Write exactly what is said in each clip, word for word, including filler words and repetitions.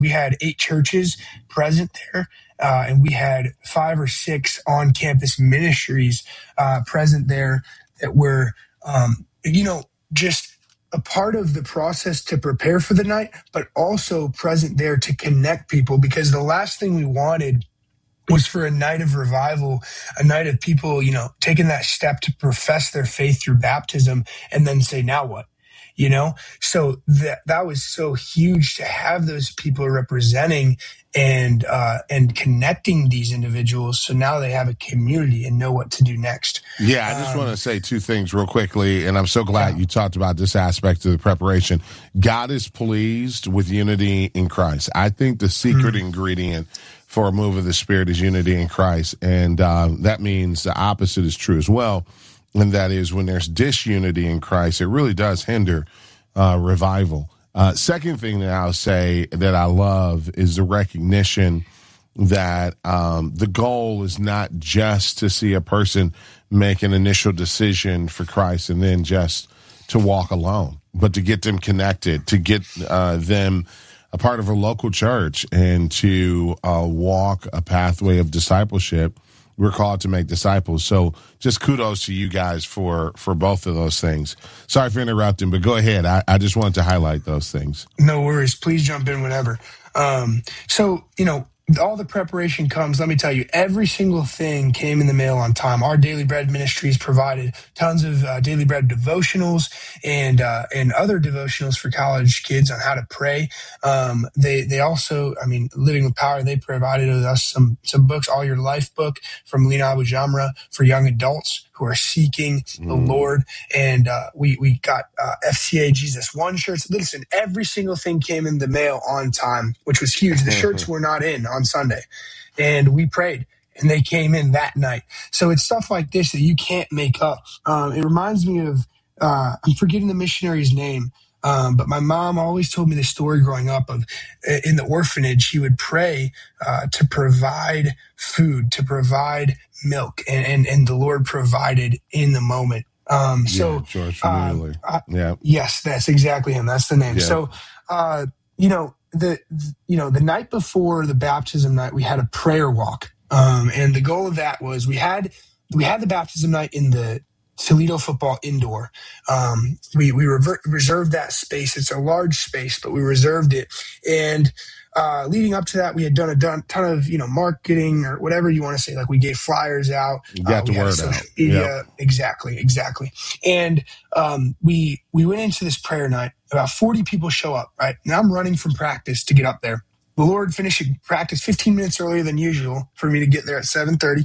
we had eight churches present there, uh, and we had five or six on-campus ministries uh, present there that were, um, you know, just a part of the process to prepare for the night, but also present there to connect people, because the last thing we wanted was for a night of revival, a night of people, you know, taking that step to profess their faith through baptism and then say, now what? You know, so that that was so huge to have those people representing and uh, and connecting these individuals. So now they have a community and know what to do next. Yeah, I just um, want to say two things real quickly, and I'm so glad yeah. you talked about this aspect of the preparation. God is pleased with unity in Christ. I think the secret mm-hmm. ingredient for a move of the Spirit is unity in Christ, and um, that means the opposite is true as well. And that is, when there's disunity in Christ, it really does hinder uh, revival. Uh, second thing that I'll say that I love is the recognition that um, the goal is not just to see a person make an initial decision for Christ and then just to walk alone, but to get them connected, to get uh, them a part of a local church, and to uh, walk a pathway of discipleship. We're called to make disciples. So just kudos to you guys for, for both of those things. Sorry for interrupting, but go ahead. I, I just wanted to highlight those things. No worries. Please jump in whenever. Um, so, you know, all the preparation comes, let me tell you, every single thing came in the mail on time. Our Daily Bread Ministries provided tons of uh, Daily Bread devotionals and uh, and other devotionals for college kids on how to pray. Um, they they also, I mean, Living with Power, they provided us some some books, All Your Life book from Lena Abu Jamra for young adults who are seeking the mm. Lord. And uh, we, we got uh, F C A Jesus One shirts. Listen, every single thing came in the mail on time, which was huge. The shirts were not in on Sunday. And we prayed, and they came in that night. So it's stuff like this that you can't make up. Um, it reminds me of, uh, I'm forgetting the missionary's name, Um, but my mom always told me the story growing up of in the orphanage, she would pray uh, to provide food, to provide milk, and, and, and the Lord provided in the moment. Um, so, yeah, George uh, I, yeah. yes, that's exactly him. That's the name. Yeah. So, uh, you know, the, you know, the night before the baptism night, we had a prayer walk. Um, and the goal of that was we had, we had the baptism night in the Toledo football indoor. Um, we, we rever- reserved that space. It's a large space, but we reserved it. And, uh, leading up to that, we had done a done, ton of, you know, marketing or whatever you want to say. Like we gave flyers out. You got uh, the word out. Media. Yep. Exactly. Exactly. And, um, we, we went into this prayer night. About forty people show up, right? Now I'm running from practice to get up there. The Lord finished practice fifteen minutes earlier than usual for me to get there at seven thirty.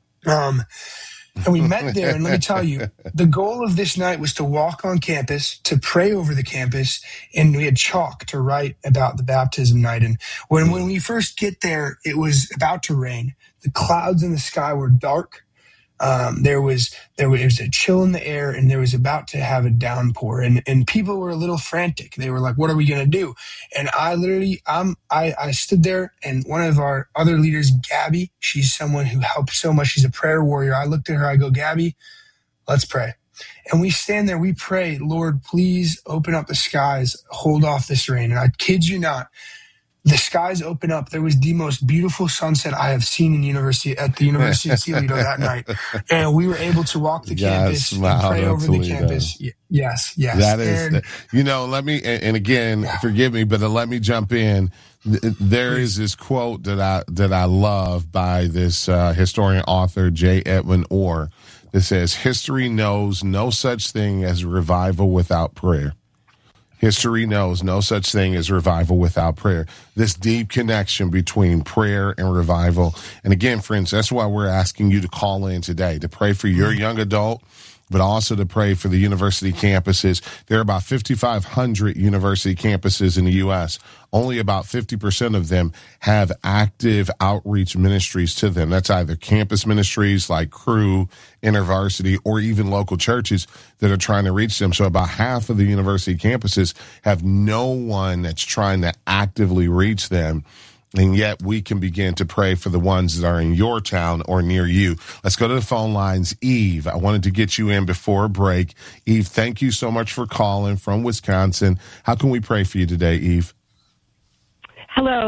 Um, And we met there, and let me tell you, the goal of this night was to walk on campus, to pray over the campus, and we had chalk to write about the baptism night. And when, when we first get there, it was about to rain. The clouds in the sky were dark. Um, there was there was a chill in the air, and there was about to have a downpour, and and people were a little frantic. They were like, "What are we gonna do?" And I literally, I'm I I stood there, and one of our other leaders, Gabby, she's someone who helps so much. She's a prayer warrior. I looked at her. I go, "Gabby, let's pray." And we stand there. We pray, "Lord, please open up the skies, hold off this rain." And I kid you not, the skies open up. There was the most beautiful sunset I have seen in university at the University of Toledo that night. And we were able to walk the yes, campus and pray over Toledo. the campus. Yes, yes. That is, and, you know, let me, and, and again, yeah. forgive me, but let me jump in. There is this quote that I, that I love by this uh, historian author, J. Edwin Orr, that says, "History knows no such thing as revival without prayer. History knows no such thing as revival without prayer." This deep connection between prayer and revival. And again, friends, that's why we're asking you to call in today, to pray for your young adult, but also to pray for the university campuses. There are about fifty-five hundred university campuses in the U S Only about fifty percent of them have active outreach ministries to them. That's either campus ministries like Cru, InterVarsity, or even local churches that are trying to reach them. So about half of the university campuses have no one that's trying to actively reach them. And yet we can begin to pray for the ones that are in your town or near you. Let's go to the phone lines. Eve, I wanted to get you in before a break. Eve, thank you so much for calling from Wisconsin. How can we pray for you today, Eve? Hello.